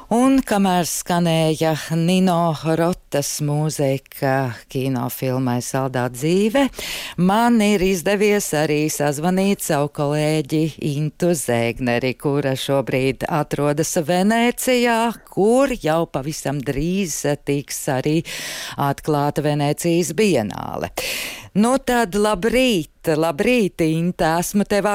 Un kamēr skanēja Nino Rotas mūzika kinofilmai Saldā dzīve, man ir izdevies arī sazvanīt savu kolēģi Intu Zēgneri, kura šobrīd atrodas Venēcijā, kur jau pavisam drīz tiks arī atklāta Venēcijas bienāle. Nu tad labrīt, Inta, esmu tev